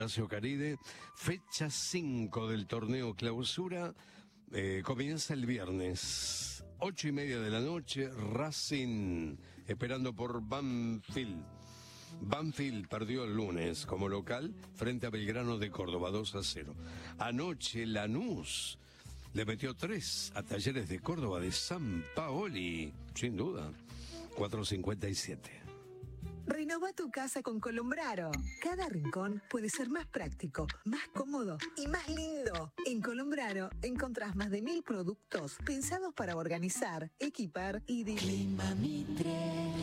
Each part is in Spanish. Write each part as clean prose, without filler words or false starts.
Ignacio Caride, fecha 5 del torneo Clausura, comienza el viernes, 8:30 de la noche, Racing, esperando por Banfield. Banfield perdió el lunes como local frente a Belgrano de Córdoba, 2-0. Anoche Lanús le metió 3 a Talleres de Córdoba de San Paoli, sin duda, 4.57. Renova tu casa con Colombraro. Cada rincón puede ser más práctico, más cómodo y más lindo. En Colombraro encontrás más de 1000 productos pensados para organizar, equipar y Clima Mitre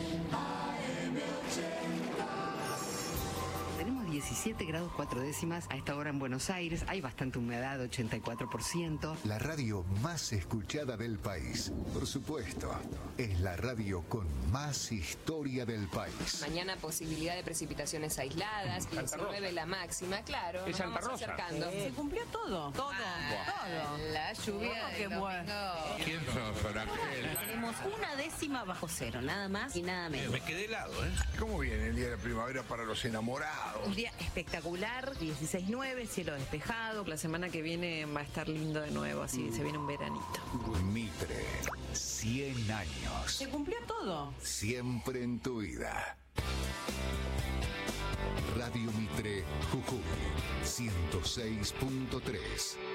AM80. Tenemos 17 grados 4 décimas a esta hora en Buenos Aires. Hay bastante humedad, 84%. La radio más escuchada del país. Por supuesto, es la radio con más historia del país. Mañana posibilidad de precipitaciones aisladas, 19 la máxima, claro. Es Santa Rosa. Acercando. Se cumplió todo. Todo. La lluvia Qué bueno. ¿Quién sos, Ángel? Tenemos 1/10 bajo cero, nada más y nada menos. Me quedé helado, ¿eh? ¿Cómo viene el día de la primavera para los enamorados? Un día espectacular, 16-9, cielo despejado. La semana que viene va a estar lindo de nuevo, así se viene un veranito. Mitre, 100 años. Se cumplió todo. Siempre en tu vida. Radio Mitre, Jujuy, 106.3.